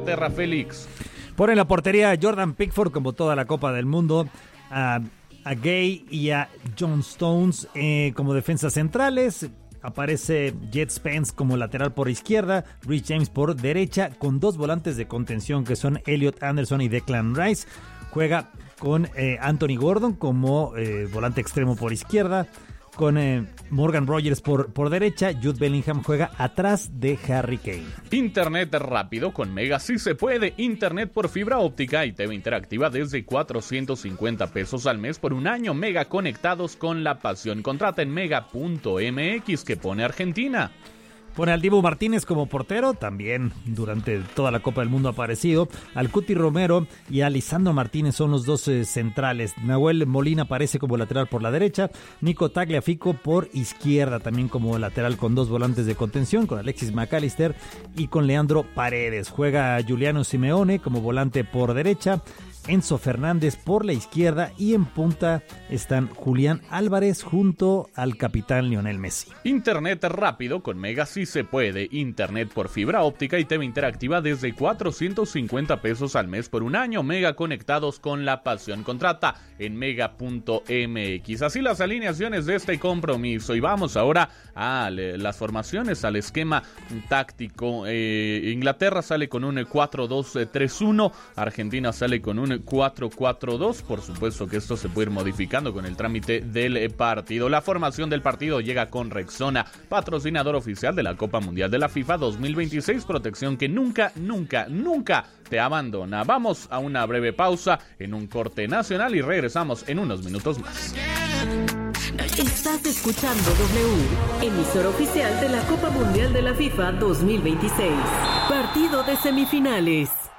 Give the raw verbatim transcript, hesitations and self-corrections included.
Inglaterra, Félix. Pone en la portería a Jordan Pickford como toda la Copa del Mundo, a, a Gay y a John Stones eh, como defensas centrales. Aparece Jet Spence como lateral por izquierda, Rich James por derecha, con dos volantes de contención que son Elliot Anderson y Declan Rice. Juega con eh, Anthony Gordon como eh, volante extremo por izquierda, con eh, Morgan Rogers por, por derecha. Jude Bellingham juega atrás de Harry Kane. Internet rápido con Mega sí se puede. Internet por fibra óptica y T V interactiva desde cuatrocientos cincuenta pesos al mes por un año. Mega conectados con la pasión. Contrata en mega punto m x que pone Argentina. Pone al Dibu Martínez como portero, también durante toda la Copa del Mundo ha aparecido. Al Cuti Romero y a Lisandro Martínez son los dos eh, centrales. Nahuel Molina aparece como lateral por la derecha. Nico Tagliafico por izquierda, también como lateral con dos volantes de contención, con Alexis McAllister y con Leandro Paredes. Juega Giuliano Simeone como volante por derecha, Enzo Fernández por la izquierda y en punta están Julián Álvarez junto al capitán Lionel Messi. Internet rápido con Mega sí se puede. Internet por fibra óptica y T V interactiva desde cuatrocientos cincuenta pesos al mes por un año. Mega conectados con la pasión. Contrata en mega punto m x. Así las alineaciones de este compromiso. Y vamos ahora a las formaciones, al esquema táctico. Eh, Inglaterra sale con un cuatro dos tres uno. Argentina sale con un cuatro cuatro dos. Por supuesto que esto se puede ir modificando con el trámite del partido. La formación del partido llega con Rexona, patrocinador oficial de la Copa Mundial de la FIFA dos mil veintiséis. Protección que nunca, nunca, nunca te abandona. Vamos a una breve pausa en un corte nacional y regresamos en unos minutos más. Estás escuchando W, emisora oficial de la Copa Mundial de la FIFA dos mil veintiséis. Partido de semifinales.